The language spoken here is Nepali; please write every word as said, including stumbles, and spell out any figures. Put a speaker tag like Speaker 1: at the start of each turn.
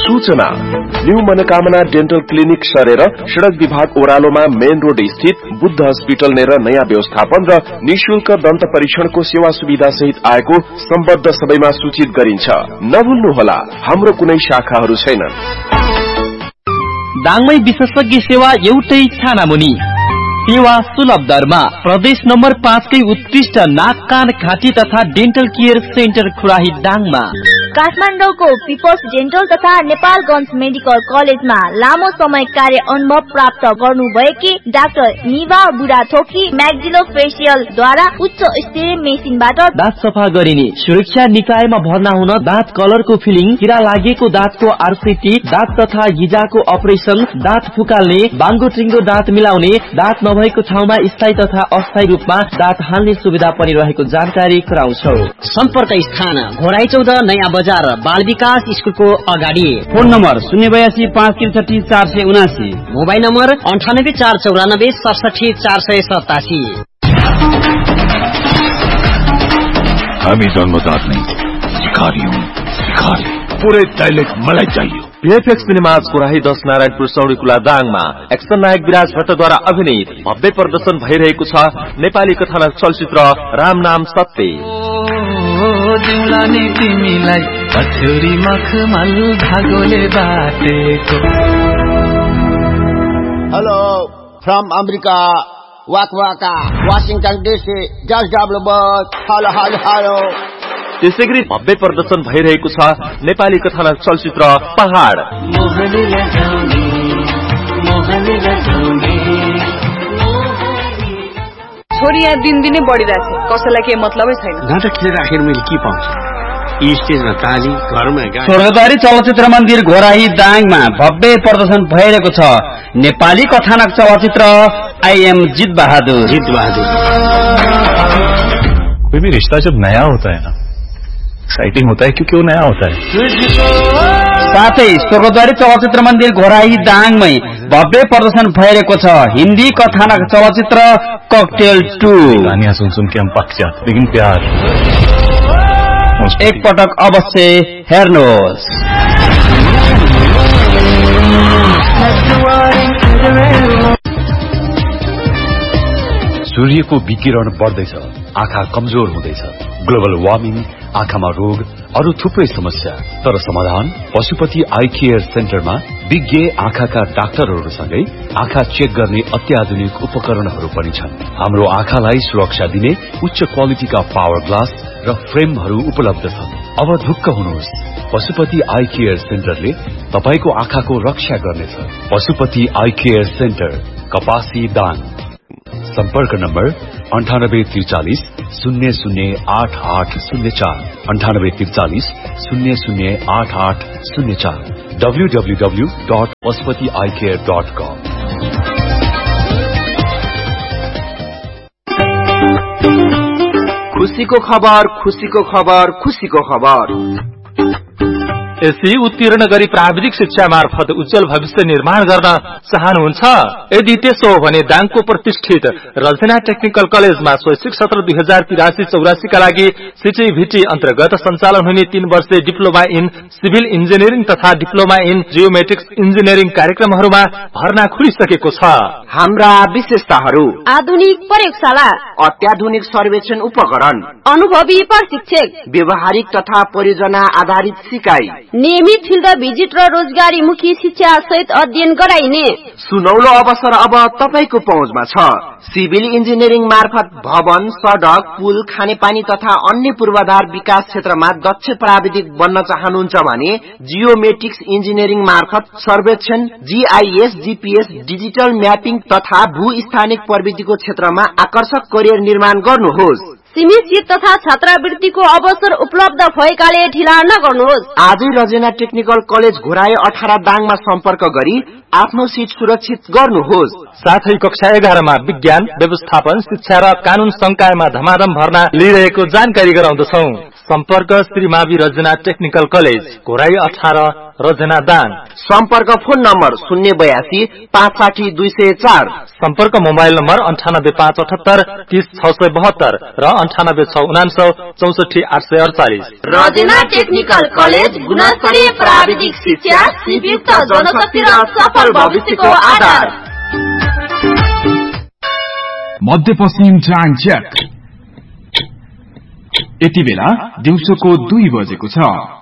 Speaker 1: सूचना न्यू मनोकामना डेन्टल क्लिनिक सरेर सड़क विभाग ओह्रालोमा मेन रोड स्थित बुद्ध हस्पिटल नेर नयाँ व्यवस्थापन र निशुल्क दन्त परीक्षणको सेवा सुविधा सहित आएको सम्बद्ध सबैमा सूचित गरिन्छ। नभुल्नुहोला, हाम्रो कुनै शाखाहरू छैनन्।
Speaker 2: दाङमै विशेषज्ञ सेवा एउटै छानामुनि, सेवा सुलभ दरमा। प्रदेश नम्बर पाँचकै उत्कृष्ट नाक कान घाँटी तथा डेन्टल केयर सेन्टर खुराही दाङमा।
Speaker 3: काठमाडौँको पिपल्स डेन्टल तथा नेपालगञ्ज मेडिकल कलेजमा लामो समय कार्य अनुभव प्राप्त गर्नुभएकी डाक्टर निभा बुढाथोकी म्याक्सिलोफेसियल द्वारा उच्च स्तरीय मेसिनबाट
Speaker 2: दाँत सफा गरिने, सुरक्षा निकायमा भर्ना हुन दाँत कलरको फिलिङ, किरा लागेको दाँतको आरसीटी, दाँत तथा हिजाको अपरेसन, दाँत फुकाल्ने, बाङ्गो टिङ्गो दाँत मिलाउने, दाँत नभएको ठाउँमा स्थायी तथा अस्थायी रूपमा दाँत हाल्ने सुविधा पनि रहेको जानकारी गराउँछौ।
Speaker 4: सम्पर्क स्थान घोराई चौध नयाँ बजार बाल विकास स्कुलको अगाडि।
Speaker 5: फोन नम्बर शून्य बयासी पाँच त्रिसठी चार सय उनासी।
Speaker 4: मोबाइल नम्बर अन्ठानब्बे चार चौरानब्बे सडसठी चार सय सतासी।
Speaker 6: हामी जन्मजात नहीं, सिखारी हूँ, सिखारी। पूरे डायलेक्ट मलाई चाहिए।
Speaker 1: पीएफएक्स सिनेमाज कुराही दस नारायणपुर सौडीकुला दाङमा एक्सन नायक विराज भट्टद्वारा अभिनीत भव्य प्रदर्शन भइरहेको छ नेपाली कथानक चलचित्र राम नाम सत्य।
Speaker 7: जिउलानी तिमीलाई पछ्यौरी मखमल भागोले बाटेको।
Speaker 8: Hello from America वाकवाका Washington DC just W bus. Hello hello hello.
Speaker 1: त्यसैगरी भव्य प्रदर्शन भइरहेको छ नेपाली कथानक चलचित्र पहाड।
Speaker 9: छोरी यहाँ दिनदिनै बढिरहेछ, कसैलाई केही मतलबै छैन।
Speaker 5: नाटकले राखेर मैले के पाउँछु? यी स्टेजमा ताली, घरमा गाडी।
Speaker 2: स्वर्गद्वारी चलचित्र मन्दिर घोराही दाङमा भव्य प्रदर्शन भइरहेको छ नेपाली कथानक चलचित्र आई एम जित बहादुर।
Speaker 5: जित बहादुर।
Speaker 6: कोई भी रिश्ता जब नया होता है ना, एक्साइटिंग होता है क्योंकि वो नया होता है।
Speaker 2: साथै स्वर्गद्वारी चलचित्र मन्दिर घोराही दाङमै भव्य प्रदर्शन भइरहेको छ हिन्दी कथानक चलचित्र ककटेल टू।
Speaker 6: कहानियां सुन सुन के हम पक जाते, लेकिन प्यार
Speaker 2: एक पटक अवश्य हेर्नुहोस्।
Speaker 10: सूर्यको विकिरण बढ्दैछ, आँखा कमजोर हुँदैछ, ग्लोबल वार्मिङ, आँखामा रोग, अरू थुप्रै समस्या। तर समाधान पशुपति आई केयर सेन्टरमा विज्ञ आँखाका डाक्टरहरूसँगै आँखा चेक गर्ने अत्याधुनिक उपकरणहरू पनि छन्। हाम्रो आँखालाई सुरक्षा दिने उच्च क्वालिटीका पावर ग्लास र फ्रेमहरू उपलब्ध छन्। अब ढुक्क हुनुहोस्, पशुपति आई केयर सेन्टरले तपाईको आँखाको रक्षा गर्नेछ। पशुपति आई केयर सेन्टर, कपासी दाङ। सम्पर्क नम्बर अन्ठानब्बे त्रिचालिस शून्य शून्य आठ आठ शून्य चार अन्ठानब्बे त्रिचालिस शून्य शून्य आठ आठ शून्य चार W W W dot Pashupati I care dot कम।
Speaker 11: खुशीको खबर, खुशीको खबर, खुशीको खबर।
Speaker 12: एसई उत्तीर्ण गरी प्राविधिक शिक्षा मार्फत उज्जवल भविष्य निर्माण गर्न चाहनुहुन्छ? यदि त्यसो हो भने दाङको प्रतिष्ठित रजना टेक्निकल कलेजमा शैक्षिक सत्र दुई हजार तिरासी चौरासी का लागि सिटिभिटी अन्तर्गत सञ्चालन हुने तीन वर्षे डिप्लोमा इन सिभिल इन्जिनियरिङ तथा डिप्लोमा इन जियोमेट्रिक्स इन्जिनियरिङ कार्यक्रमहरूमा भर्ना खुलिसकेको छ।
Speaker 11: हाम्रा विशेषताहरू:
Speaker 3: आधुनिक प्रयोगशाला,
Speaker 11: अत्याधुनिक सर्वेक्षण उपकरण,
Speaker 3: अनुभवी प्रशिक्षक,
Speaker 11: व्यवहारिक तथा परियोजना आधारित सिकाइ,
Speaker 3: नियमित फिल्ड भिजिट र रोजगारीमुखी शिक्षा सहित अध्ययन गराइने
Speaker 11: सुनौलो अवसर अब तपाईको पहुँचमा छ। सिभिल इन्जिनियरिङ मार्फत भवन, सडक, पुल, खानेपानी तथा अन्य पूर्वाधार विकास क्षेत्रमा दक्ष प्राविधिक बन्न चाहनुहुन्छ भने जियोमेट्रिक्स इन्जिनियरिङ मार्फत सर्वेक्षण, जीआईएस, जीपीएस, डिजिटल म्यापिङ तथा भू स्थानिक प्रविधिको क्षेत्रमा आकर्षक करियर निर्माण गर्नुहोस्।
Speaker 3: सीमित सीट तथा छात्रवृत्तिको अवसर उपलब्ध भएकाले ढिला नगर्नुहोस्।
Speaker 11: आजै रजेना टेक्निकल कलेज घोराई अठार दाङमा सम्पर्क गरी आफ्नो सीट सुरक्षित गर्नुहोस्।
Speaker 12: साथै कक्षा एघारमा विज्ञान, व्यवस्थापन, शिक्षा र कानून संकायमा धमाधम भर्ना लिइरहेको जानकारी गराउँदछौ। सम्पर्क श्री मावि रजना टेक्निकल कलेज घोराई अठार रजना दाङ।
Speaker 11: सम्पर्क फोन नम्बर शून्य बयासी पाँच साठी दुई सय चार।
Speaker 12: सम्पर्क मोबाइल नम्बर अन्ठानब्बे पाँच अठहत्तर तीस छ सय बहत्तर र अन्ठानब्बे छ उनान्सौ चौसठी आठ सय अडचालिस।
Speaker 3: रजना टेक्निकल कलेज गुणस्तरीय प्राविधिक शिक्षा, सिपयुक्त जनशक्ति र सफल भविष्यको आधार।
Speaker 13: मध्यपश्चिम टाइम चेक। यति बेला दिउँसोको दुई बजेको छ।